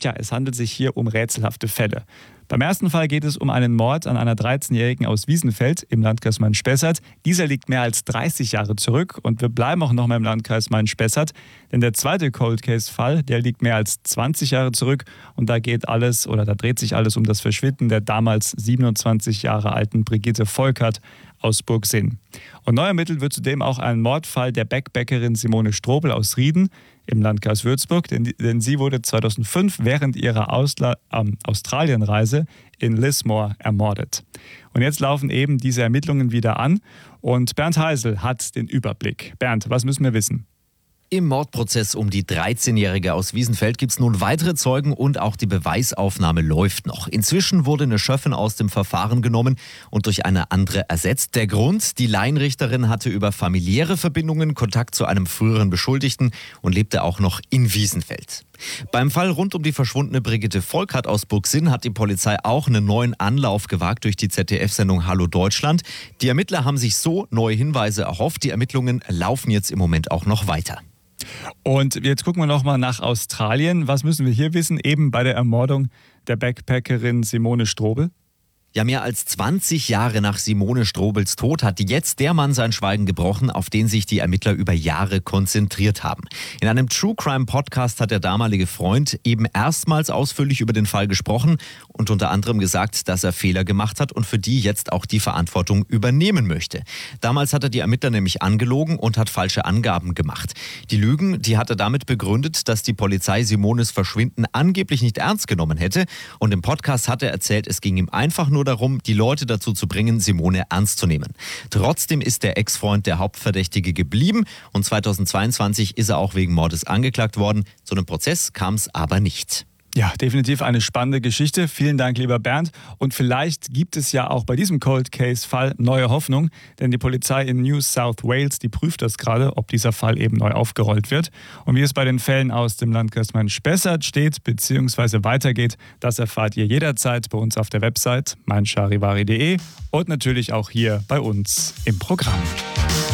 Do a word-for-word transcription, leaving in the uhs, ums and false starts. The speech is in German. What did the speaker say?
Tja, es handelt sich hier um rätselhafte Fälle. Beim ersten Fall geht es um einen Mord an einer dreizehnjährigen aus Wiesenfeld im Landkreis Main-Spessart. Dieser liegt mehr als dreißig Jahre zurück und wir bleiben auch nochmal im Landkreis Main-Spessart, denn der zweite Cold-Case-Fall, der liegt mehr als zwanzig Jahre zurück und da geht alles oder da dreht sich alles um das Verschwinden der damals siebenundzwanzig Jahre alten Brigitte Volkert aus Burgsinn. Und neu ermittelt wird zudem auch ein Mordfall der Backpackerin Simone Strobel aus Rieden im Landkreis Würzburg, denn, denn sie wurde zweitausendfünf während ihrer Ausla- ähm, Australienreise in Lismore ermordet. Und jetzt laufen eben diese Ermittlungen wieder an und Bernd Heisel hat den Überblick. Bernd, was müssen wir wissen? Im Mordprozess um die dreizehnjährige aus Wiesenfeld gibt es nun weitere Zeugen und auch die Beweisaufnahme läuft noch. Inzwischen wurde eine Schöffin aus dem Verfahren genommen und durch eine andere ersetzt. Der Grund: Die Laienrichterin hatte über familiäre Verbindungen Kontakt zu einem früheren Beschuldigten und lebte auch noch in Wiesenfeld. Beim Fall rund um die verschwundene Brigitte Volkert aus Burgsinn hat die Polizei auch einen neuen Anlauf gewagt durch die Z D F-Sendung Hallo Deutschland. Die Ermittler haben sich so neue Hinweise erhofft. Die Ermittlungen laufen jetzt im Moment auch noch weiter. Und jetzt gucken wir nochmal nach Australien. Was müssen wir hier wissen, eben bei der Ermordung der Backpackerin Simone Strobel? Ja, mehr als zwanzig Jahre nach Simone Strobels Tod hat jetzt der Mann sein Schweigen gebrochen, auf den sich die Ermittler über Jahre konzentriert haben. In einem True-Crime-Podcast hat der damalige Freund eben erstmals ausführlich über den Fall gesprochen und unter anderem gesagt, dass er Fehler gemacht hat und für die jetzt auch die Verantwortung übernehmen möchte. Damals hat er die Ermittler nämlich angelogen und hat falsche Angaben gemacht. Die Lügen, die hat er damit begründet, dass die Polizei Simones Verschwinden angeblich nicht ernst genommen hätte. Und im Podcast hat er erzählt, es ging ihm einfach nur darum, die Leute dazu zu bringen, Simone ernst zu nehmen. Trotzdem ist der Ex-Freund der Hauptverdächtige geblieben und zweitausendzweiundzwanzig ist er auch wegen Mordes angeklagt worden. Zu einem Prozess kam es aber nicht. Ja, definitiv eine spannende Geschichte. Vielen Dank, lieber Bernd. Und vielleicht gibt es ja auch bei diesem Cold Case-Fall neue Hoffnung, denn die Polizei in New South Wales, die prüft das gerade, ob dieser Fall eben neu aufgerollt wird. Und wie es bei den Fällen aus dem Landkreis Main-Spessart steht bzw. weitergeht, das erfahrt ihr jederzeit bei uns auf der Website mein charivari punkt de und natürlich auch hier bei uns im Programm.